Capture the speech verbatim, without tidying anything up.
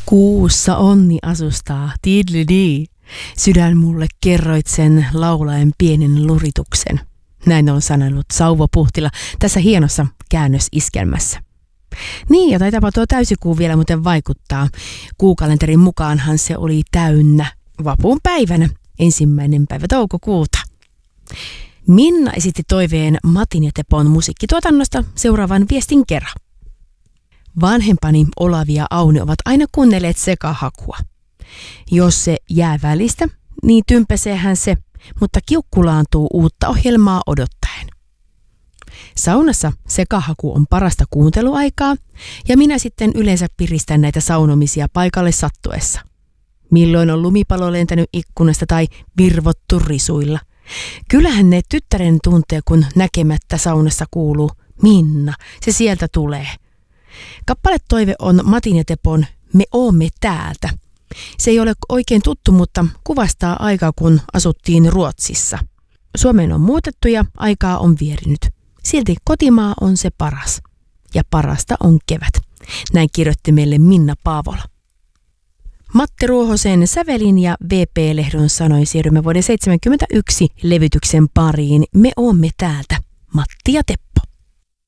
Kuussa onni asustaa, tiidlidi. Sydän mulle kerroit sen laulaen pienen lurituksen. Näin on sanonut Sauvo Puhtila tässä hienossa käännösiskelmässä. Niin, ja taitaapa tuo täysikuu vielä muuten vaikuttaa. Kuukalenterin mukaanhan se oli täynnä vapuun päivänä, ensimmäinen päivä toukokuuta. Minna esitti toiveen Matin ja Tepon musiikkituotannosta seuraavan viestin kerran. Vanhempani Olavi ja Auni ovat aina kuunnelleet sekahakua. Jos se jää välistä, niin tympäseehän se, mutta kiukkulaantuu uutta ohjelmaa odottaen. Saunassa sekahaku on parasta kuunteluaikaa, ja minä sitten yleensä piristän näitä saunomisia paikalle sattuessa. Milloin on lumipallo lentänyt ikkunasta tai virvottu risuilla. Kyllähän ne tyttären tuntee, kun näkemättä saunassa kuuluu Minna, se sieltä tulee. Kappaletoive on Matin ja Tepon Me oomme täältä. Se ei ole oikein tuttu, mutta kuvastaa aikaa, kun asuttiin Ruotsissa. Suomeen on muutettu ja aikaa on vierinyt. Silti kotimaa on se paras. Ja parasta on kevät. Näin kirjoitti meille Minna Paavola. Matti Ruohosen sävelin ja V P-lehdon sanoi siirrymme vuoden seitsemänkymmentäyksi levytyksen pariin Me oomme täältä. Matti ja Teppo.